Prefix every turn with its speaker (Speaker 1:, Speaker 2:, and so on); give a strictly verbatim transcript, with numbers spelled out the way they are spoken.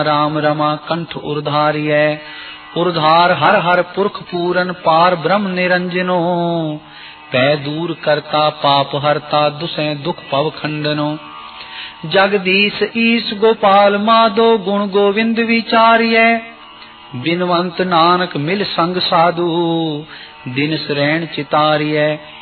Speaker 1: राम रमा कंठ उर्धारिय। उर्धार हर हर पुरख पूरन पार ब्रह्म निरंजनो। पै दूर करता पाप हरता दुसै दुख पव खंडनो। जगदीश ईश गोपाल माधो गुण गोविंद विचार्य। बिनवंत नानक मिल संग साधु दिन श्रेण चितार्य।